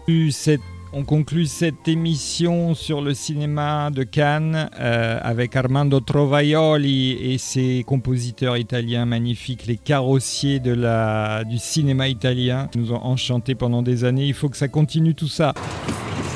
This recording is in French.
On conclut cette émission sur le cinéma de Cannes avec Armando Trovaioli et ses compositeurs italiens magnifiques, les carrossiers du cinéma italien, qui nous ont enchantés pendant des années. Il faut que ça continue tout ça.